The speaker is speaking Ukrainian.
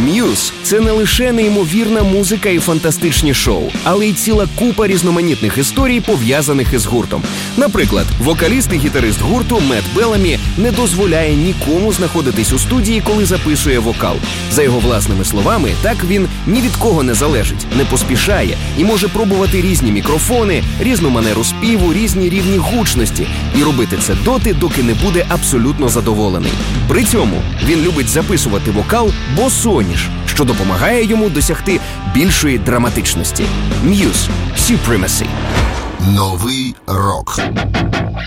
Muse – це не лише неймовірна музика і фантастичні шоу, але й ціла купа різноманітних історій, пов'язаних із гуртом. Наприклад, вокаліст і гітарист гурту Мет Беламі не дозволяє нікому знаходитись у студії, коли записує вокал. За його власними словами, так він ні від кого не залежить, не поспішає і може пробувати різні мікрофони, різну манеру співу, різні рівні гучності і робити це доти, доки не буде абсолютно задоволений. При цьому він любить записувати вокал босоніж, що допомагає йому досягти більшої драматичності. Muse – Supremacy. Новий рок.